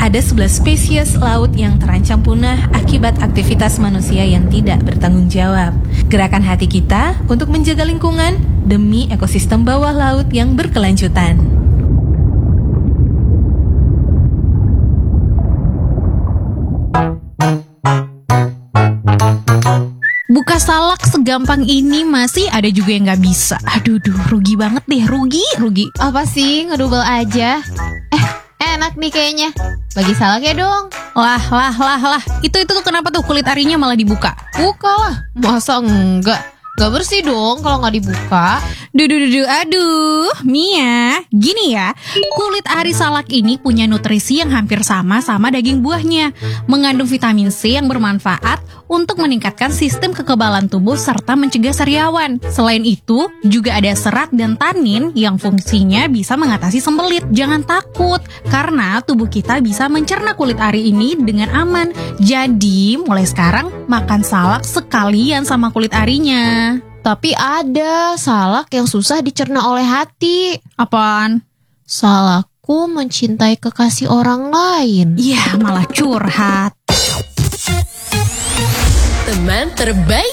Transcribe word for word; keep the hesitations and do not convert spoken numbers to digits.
ada sebelas spesies laut yang terancam punah akibat aktivitas manusia yang tidak bertanggung jawab. Gerakan hati kita untuk menjaga lingkungan demi ekosistem bawah laut yang berkelanjutan. Buka salak segampang ini masih ada juga yang gak bisa. Aduh, duh, rugi banget deh, rugi, rugi. Apa sih, ngedouble aja? Eh, enak nih kayaknya. Bagi salaknya dong. Lah, lah, lah, lah. Itu itu tuh kenapa tuh kulit arinya malah dibuka? Buka lah, masa enggak? Gak bersih dong kalau gak dibuka. Duh, duh, duh, duh, aduh, Mia, gini ya, kulit ari salak ini punya nutrisi yang hampir sama sama daging buahnya. Mengandung vitamin C yang bermanfaat untuk meningkatkan sistem kekebalan tubuh serta mencegah sariawan. Selain itu, juga ada serat dan tanin yang fungsinya bisa mengatasi sembelit. Jangan takut, karena tubuh kita bisa mencerna kulit ari ini dengan aman. Jadi, mulai sekarang makan salak sekalian sama kulit arinya. Tapi ada salak yang susah dicerna oleh hati. Apaan? Salakku mencintai kekasih orang lain. Ya, malah curhat. Teman terbaik